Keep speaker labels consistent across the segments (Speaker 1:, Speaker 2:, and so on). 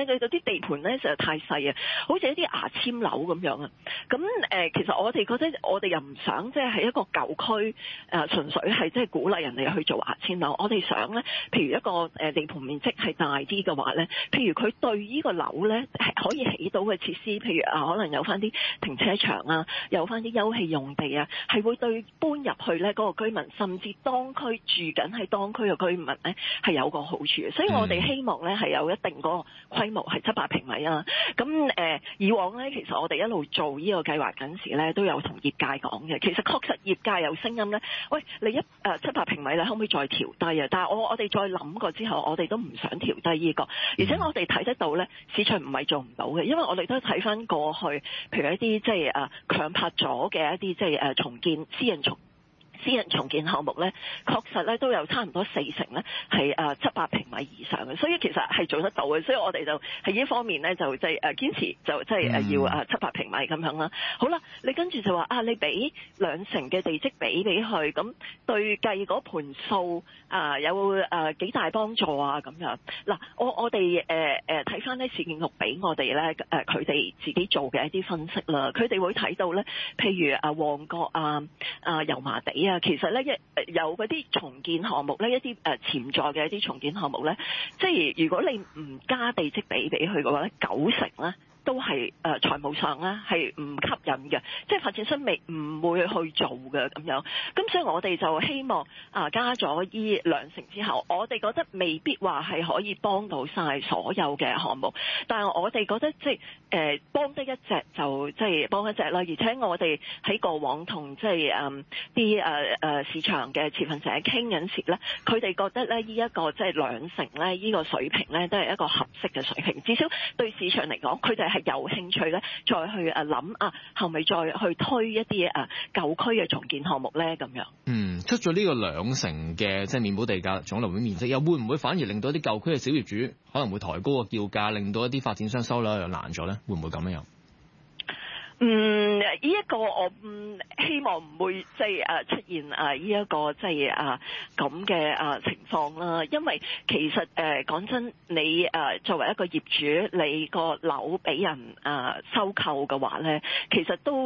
Speaker 1: 咧，佢嗰啲地盤咧實在太細啊，好似一啲牙籤樓咁樣啊。咁其實我哋覺得我哋又唔想即係喺一個舊區純粹係即係鼓勵人哋去做牙籤樓。我哋想咧，譬如一個地盤面積係大啲嘅話咧，譬如佢對呢個樓咧係可以起到嘅設施，譬如可能有翻啲停車場啊，有翻啲休憩用地啊，係會對搬入去咧嗰個居民，甚至當區住緊喺當區嘅居民咧係有個好處嘅。所以我哋希望咧係有一定嗰個規模係700平米啊。咁以往咧其實我哋一路做呢個計劃緊時咧都有同業界講嘅。其實確實業界有聲音咧，喂，你700平米你可唔可以再調低啊？但係我哋再諗過之後，我哋都唔想調低呢個，而且我哋睇得到咧市場唔係做唔到嘅，因為我哋都睇翻過去，譬如一啲即係強拍咗嘅一啲即係重建私人重建項目咧，確實咧都有差唔多40%咧係700平米以上嘅，所以其實係做得到嘅。所以我哋就喺呢方面咧就即係堅持就即係要700平米咁樣啦。好啦，你跟住就話你俾2成嘅地積比俾佢，咁對計嗰盤數有幾大幫助啊？咁樣嗱，我哋睇翻咧市建局俾我哋咧佢哋自己做嘅一啲分析啦，佢哋會睇到咧，譬如旺角油麻地其實咧有嗰啲重建項目咧，一啲潛在嘅一啲重建項目咧，即係如果你唔加地積比俾佢嘅話咧，90%咧都係財務上咧係唔吸引嘅，即係發展商唔會去做嘅咁樣。咁所以我哋就希望加咗依2成之後，我哋覺得未必話係可以幫到晒所有嘅項目，但係我哋覺得即係幫得一隻就即係幫一隻啦。而且我哋喺過往同即係啲市場嘅持份者傾緊時咧，佢哋覺得咧呢一個即係2成咧呢個水平咧都係一個合適嘅水平，至少對市場嚟講，佢哋係有興趣咧，再去諗係咪再去推一啲舊區嘅重建項目咧咁樣。
Speaker 2: 出咗呢個2成嘅即係免補地價總樓面面積，又會唔會反而令到一啲舊區嘅小業主可能會抬高個叫價，令到一啲發展商收樓又難咗咧？會唔會咁樣？
Speaker 1: 呢一個我希望唔會即係出現呢一個即係咁嘅情況啦，因為其實講真，你作為一個業主，你個樓俾人收購嘅話咧，其實都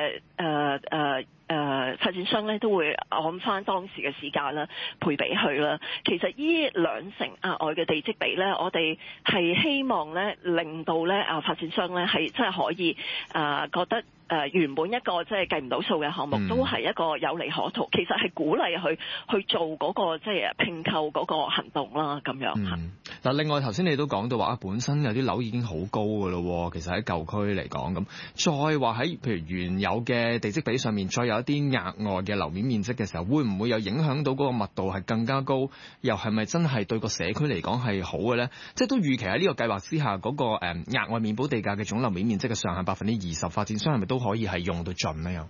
Speaker 1: 發展商咧都會按翻當時嘅市價啦，賠俾佢啦。其實呢2成額外嘅地積比咧，我哋係希望咧令到咧發展商咧係真係可以覺得原本一個即係計唔到數嘅項目都係一個有利可圖，其實係鼓勵佢去做嗰個即係併購嗰個行動啦咁樣。
Speaker 2: 嗱，另外頭先你都講到話本身有啲樓已經好高㗎咯，其實喺舊區嚟講咁，再話喺譬如原有嘅地積比上面再有一啲額外嘅樓面面積嘅時候，會唔會有影響到嗰個密度係更加高？又係咪真係對個社區嚟講係好嘅咧？即係都預期喺呢個計劃之下，嗰個額外免補地價嘅總樓面面積嘅上限20%，發展商係咪都可以係用到盡咧？又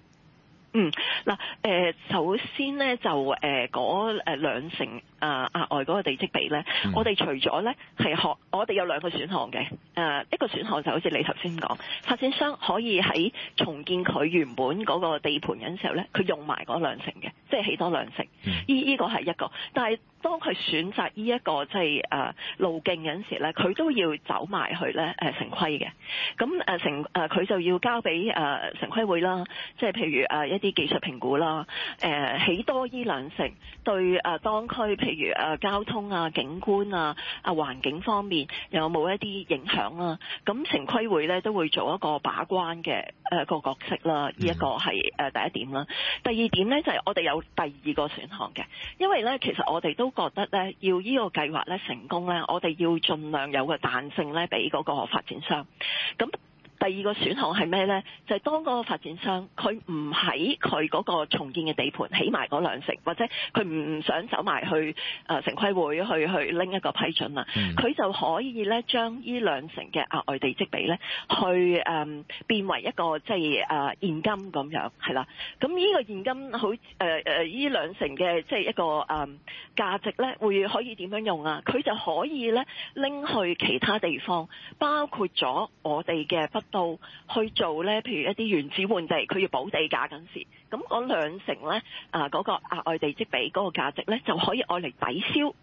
Speaker 1: 首先咧就嗰2成額外嗰個地積比咧，我哋除咗咧係我哋有2個選項嘅。一個選項就好似你頭先講，發展商可以喺重建佢原本嗰個地盤嘅時候咧，佢用埋嗰2成嘅，即係起多2成。呢個係一個，但係當佢選擇呢一個即係路徑嗰陣時咧，佢都要走埋去咧城規嘅。咁佢就要交俾城規會啦，即係譬如一啲技術評估啦，起多呢2成對當區譬如交通景觀環境方面有冇一啲影響啦？咁城規會咧都會做一個把關嘅個角色啦。呢一個係第一點啦。第二點咧就係我哋有第2個選項嘅，因為咧其實我哋都覺得咧要呢個計劃咧成功咧，我哋要盡量有個彈性咧俾嗰個發展商。咁第2個選項係咩呢？就係當嗰個發展商佢唔喺佢嗰個重建嘅地盤起埋嗰2成，或者佢唔想走埋去城規會去拎一個批准啦，佢就可以咧將呢2成嘅額外地積比咧去變為一個即係現金咁樣，係啦。咁呢個現金好呢2成嘅即係一個價值咧，會可以點樣用啊？佢就可以咧拎去其他地方，包括咗我哋嘅北到去做咧，譬如一啲原址換地，佢要補地價嗰時，咁嗰2成咧嗰個額外地積比嗰個價值咧，就可以愛嚟抵消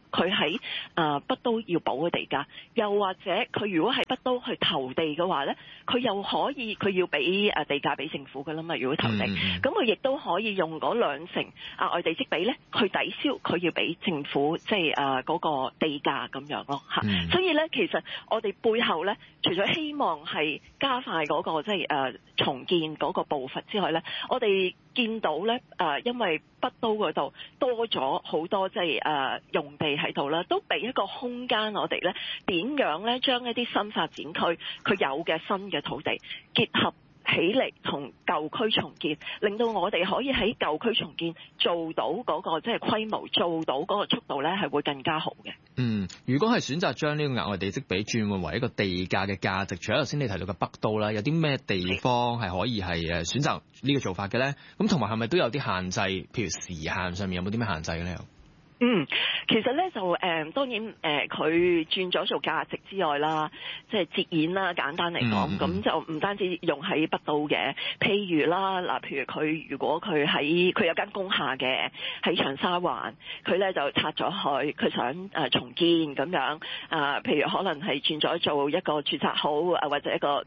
Speaker 1: 佢喺北都要補嘅地價，又或者佢如果喺北都去投地嘅話咧，佢又可以佢要俾地價俾政府㗎啦嘛。如果投地，咁佢亦都可以用嗰2成額外地積比咧去抵消佢要俾政府即係嗰個地價咁樣咯嚇。所以咧，其實我哋背後咧，除咗希望係加快嗰個即係重建嗰個步伐之外咧，我哋見到咧因為北都嗰度多咗好多即係用地喺度啦，都俾一個空間我哋咧點樣咧將一啲新發展區佢有嘅新嘅土地結合起嚟同舊區重建，令到我哋可以喺舊區重建做到嗰個即係規模，做到嗰個速度咧係會更加好嘅。
Speaker 2: 如果係選擇將呢個額外地積比轉換為一個地價嘅價值，除咗頭先你提到嘅北都啦，有啲咩地方係可以係選擇呢個做法嘅咧？咁同埋係咪都有啲限制？譬如時限上面有冇啲咩限制嘅咧？
Speaker 1: 其實咧就當然佢轉咗做價值之外啦，即係折現啦，簡單嚟講，咁就唔單止用喺北都嘅，譬如啦嗱，譬如佢如果佢有間工廈嘅喺長沙灣，佢咧就拆咗佢想重建咁樣譬如可能係轉咗做一個住宅好或者一個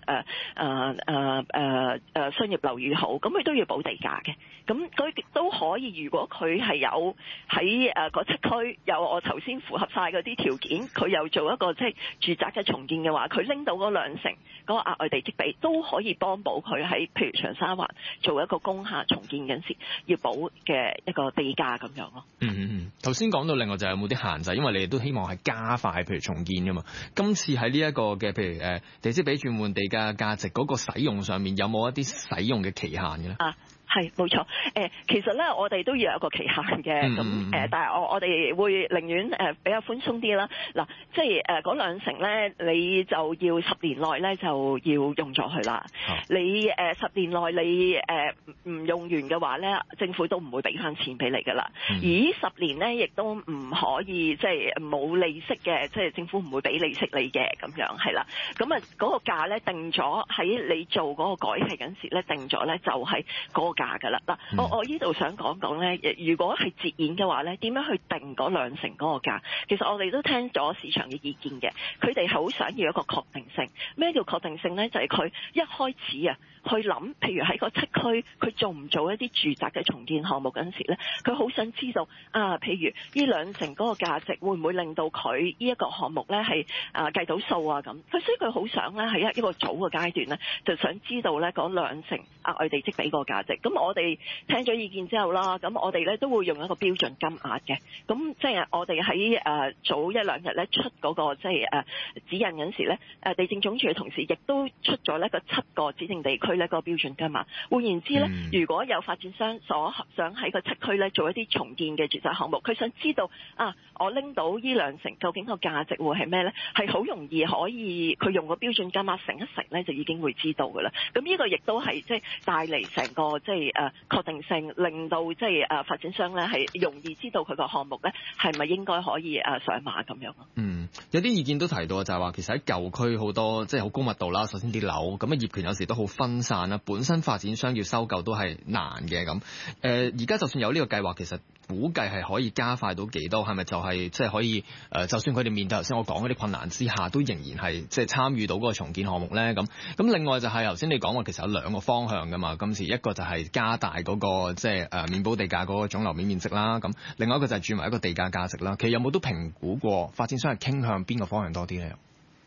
Speaker 1: 商業樓宇好，咁佢都要補地價嘅。咁佢都可以，如果佢係有喺嗰7區有我頭先符合晒嗰啲條件，佢又做一個即係住宅嘅重建嘅話，佢拎到嗰2成嗰個額外地積比，都可以幫補佢喺譬如長沙灣做一個工廈重建嗰陣時要補嘅一個地價咁樣咯。
Speaker 2: 頭先講到另外就有冇啲限制，因為你哋都希望係加快譬如重建㗎嘛。今次喺呢一個嘅譬如地積比轉換地價價值嗰個使用上面，有冇一啲使用嘅期限嘅咧？
Speaker 1: 係冇錯，其實咧我哋都要有一個期限嘅，咁但係我哋會寧願比較寬鬆啲啦。嗱，即係嗰2成咧，你就要10年內咧就要用咗佢啦。你10年內你唔用完嘅話咧，政府都唔會俾翻錢俾你噶啦。而10年咧亦都唔可以即係冇利息嘅，即係政府唔會俾利息你嘅咁樣係啦。咁嗰個價咧定咗喺你做嗰個改契嗰陣時咧定咗咧就係嗰個價㗎啦。嗱，我呢度想講咧，如果係折現嘅話咧，點樣去定嗰2成嗰個價？其實我哋都聽咗市場嘅意見嘅，佢哋好想要一個確定性。咩叫確定性咧？就係佢一開始去諗，譬如喺個7區，佢做唔做一啲住宅嘅重建項目嗰陣時咧，佢好想知道譬如呢2成嗰個價值會唔會令到佢呢一個項目咧係計到數啊咁。所以佢好想咧喺一個早嘅階段咧，就想知道咧嗰2成額外地積比個價值。咁我哋聽咗意見之後啦，咁我哋咧都會用一個標準金額嘅。咁即係我哋喺早1-2日咧出嗰個即係指引嗰陣時咧，地政總署嘅同事亦都出咗呢個7個指定地區呢個標準金額。換言之咧，如果有發展商想喺個7區咧做一啲重建嘅住宅項目，佢想知道我拎到呢2成究竟個價值會係咩咧？係好容易可以佢用個標準金額乘一乘咧，就已經會知道㗎啦。咁呢個亦都係即係帶嚟成個即係確定性，令到即係發展商咧係容易知道佢個項目咧係咪應該可以上馬咁樣咯。
Speaker 2: 有啲意見都提到就係話，其實喺舊區好多即係好高密度啦。首先啲樓咁業權有時都好分散啦，本身發展商要收購都係難嘅咁。而家就算有呢個計劃，其實估計係可以加快到幾多？係咪就係即係可以就算佢哋面對頭先我講嗰啲困難之下，都仍然係即係參與到嗰個重建項目咧？咁另外就係頭先你講話，其實有2個方向㗎嘛。今次一個就係加大嗰個即係免補地價嗰個總樓面面積啦。咁另外一個就係轉為一個地價價值啦。其實有冇都評估過發展商係傾向邊個方向多啲咧？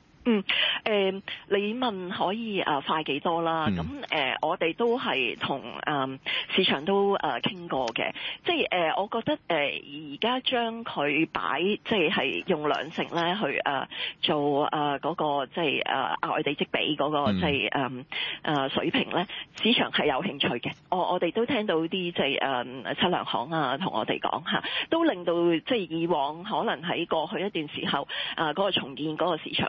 Speaker 1: 你問可以快幾多啦？咁我哋都係同市場都傾過嘅，即係我覺得而家將佢擺即係用2成咧去做嗰個即係額外地積比嗰個即係水平咧，市場係有興趣嘅。我哋都聽到啲即係測量行同我哋講都令到即係以往可能喺過去一段時候嗰個重建嗰個市場咧係比較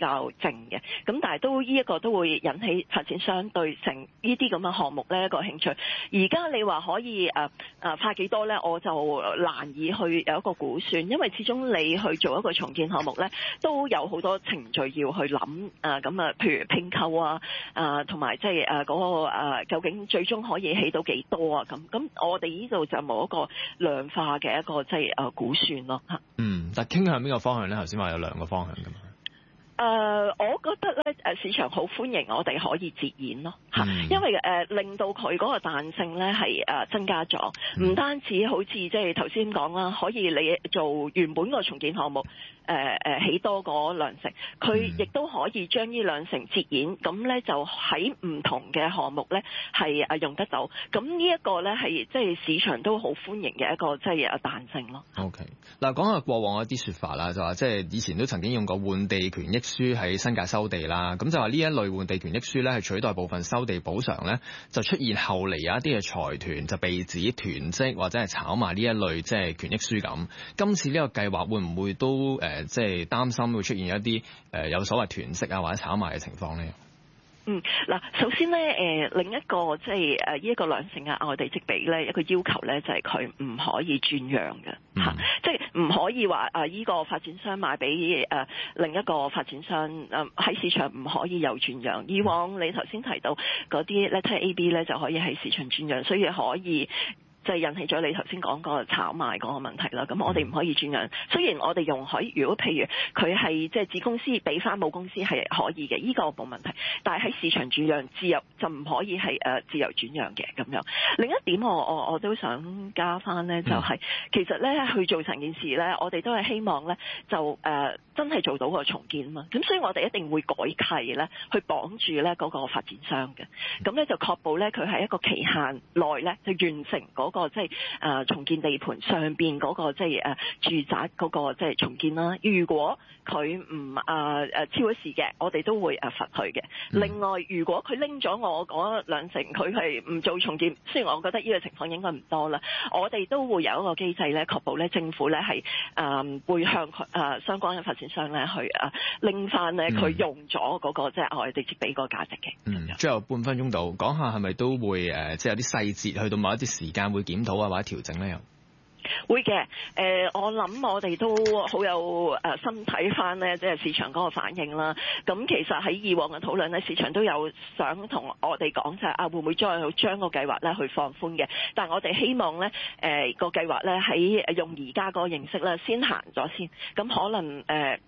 Speaker 1: 較靜嘅，咁但係都呢一個都會引起發展商對成呢啲咁嘅項目咧一個興趣。而家你話可以花幾多咧，我就難以去有一個估算，因為始終你去做一個重建項目咧，都有好多程序要去諗譬如拼購同埋即係嗰個究竟最終可以起到幾多啊？咁我哋呢度就冇一個量化嘅一個即係估算咯嚇。
Speaker 2: 但係傾向邊個方向咧？頭先話有兩個方向㗎嘛。
Speaker 1: 我覺得咧，市場好歡迎我哋可以節演咯嚇，因為令到佢嗰個彈性咧係增加咗，唔單止好似即係頭先講啦，可以你做原本個重建項目起多嗰兩成，佢亦都可以將呢兩成節演，咁咧就喺唔同嘅項目咧係用得到，咁呢一個咧係即係市場都好歡迎嘅一個即係彈性咯。
Speaker 2: OK， 嗱講下過往一啲說法啦，就話即係以前都曾經用過換地權益書喺新界收地啦，咁就話呢一類換地權益書咧係取代部分收地補償咧，就出現後嚟有一啲嘅財團就被指囤積或者係炒賣呢一類即係權益書咁。今次呢個計劃會唔會都即係擔心會出現一啲有所謂囤積啊或者炒賣嘅情況咧？
Speaker 1: 嗱，首先咧，另一個即係呢一個兩成嘅額外地積比咧，一個要求咧就係佢唔可以轉讓嘅嚇，即係唔可以話呢個發展商賣俾另一個發展商喺市場唔可以有轉讓。以往你頭先提到嗰啲 Letter A、B 咧就可以喺市場轉讓，所以可以。就係引起咗你頭先講個炒賣嗰個問題啦。咁我哋唔可以轉讓，雖然我哋容許，如果譬如佢係即係子公司俾翻母公司係可以嘅，呢個冇問題。但係喺市場轉讓自由就唔可以係自由轉讓嘅咁樣。另一點我都想加翻咧，就係其實咧去做成件事咧，我哋都係希望咧就真係做到個重建啊嘛。咁所以我哋一定會改契咧，去綁住咧嗰個發展商嘅。咁咧就確保咧佢喺一個期限內咧就完成嗰個即係重建地盤上邊嗰個即係住宅嗰個即係重建啦。如果佢唔超咗時嘅，我哋都會罰佢嘅。另外，如果佢拎咗我嗰兩成，佢係唔做重建，雖然我覺得呢個情況應該唔多啦，我哋都會有一個機制咧，確保咧政府咧係會向相關嘅發展商咧去拎翻咧佢用咗嗰個即係額外地積比嗰個價值嘅。
Speaker 2: 最後半分鐘度講下係咪都會即係有啲細節去到某一啲時間會檢討啊或者調整咧又？
Speaker 1: 會嘅，我諗我哋都好有心睇翻咧，即係市場嗰個反應啦。咁其實喺以往嘅討論咧，市場都有想同我哋講就係會唔會再將個計劃咧去放寬嘅。但係我哋希望咧，個計劃咧喺用而家嗰個形式咧先行咗先。咁可能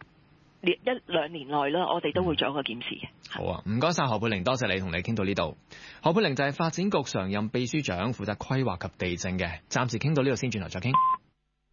Speaker 1: 1-2年內啦，我哋都會做一個檢視嘅。
Speaker 2: 好啊，唔該晒何珮玲，多謝你同你傾到呢度。何珮玲就係發展局常任秘書長，負責規劃及地政嘅。暫時傾到呢度先，轉頭再傾。